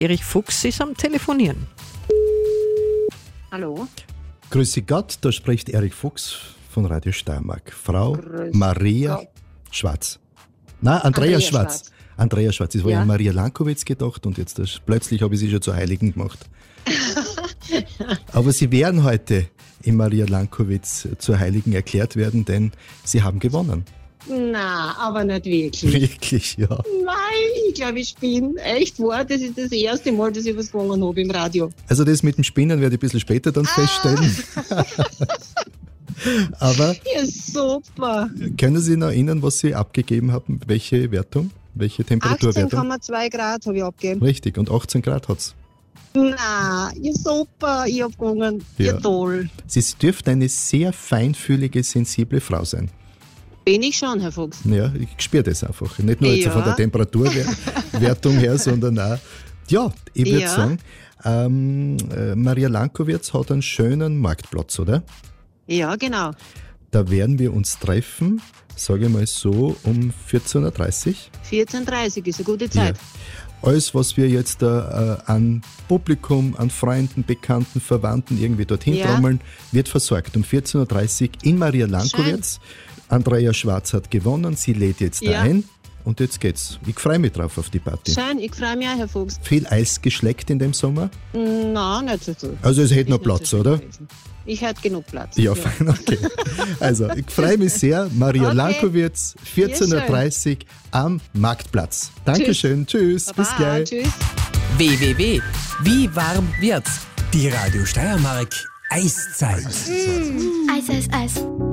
Erich Fuchs ist am Telefonieren. Hallo? Grüße Gott, da spricht Erich Fuchs von Radio Steiermark. Frau Grüß Maria Gott. Schwarz. Nein, Andrea Schwarz. Schwarz. Andrea Schwarz. Das war ja Ja. Maria Lankowitz gedacht und jetzt plötzlich habe ich sie schon zur Heiligen gemacht. Aber Sie werden heute in Maria Lankowitz zur Heiligen erklärt werden, denn Sie haben gewonnen. Na, aber nicht wirklich. Wirklich, ja. Nein, ich glaube, ich bin echt wahr. Das ist das erste Mal, dass ich was gewonnen habe im Radio. Also das mit dem Spinnen werde ich ein bisschen später dann feststellen. Aber Ja, super. können Sie noch erinnern, was Sie abgegeben haben? Welche Wertung? Welche Temperaturwertung? 18,2 Grad habe ich abgegeben. Richtig, und 18 Grad hat es. Na, ja, super. Ich habe gewonnen. Ja, Ja. toll. Sie dürften eine sehr feinfühlige, sensible Frau sein. Bin ich schon, Herr Fuchs. Ja, ich spüre das einfach. Nicht nur jetzt Ja. von der Temperaturwertung her, sondern auch, ja, ich würde Ja. sagen, Maria Lankowitz hat einen schönen Marktplatz, oder? Ja, genau. Da werden wir uns treffen, sage ich mal so, um 14.30 Uhr. 14:30 ist eine gute Zeit. Alles, was wir jetzt an Publikum, an Freunden, Bekannten, Verwandten irgendwie dorthin Ja. trommeln, wird versorgt. Um 14.30 Uhr in Maria Lankowitz. Andrea Schwarz hat gewonnen, sie lädt jetzt Ja. ein und jetzt geht's. Ich freue mich drauf auf die Party. Schön, ich freue mich auch, Herr Fuchs. Viel Eis geschleckt in dem Sommer? Nein, nicht so viel. Also es hätte noch Ist nicht Platz, so viel oder? gewesen. Ich hätte genug Platz. Ja, fein, okay. Also, ich freue mich sehr. Maria Okay. Lankowitz, 14.30 Uhr am Marktplatz. Dankeschön, tschüss, bis Baba, gleich. Tschüss. www. Wie warm wird's? Die Radio Steiermark Eiszeit. Eis, Eis, Eis.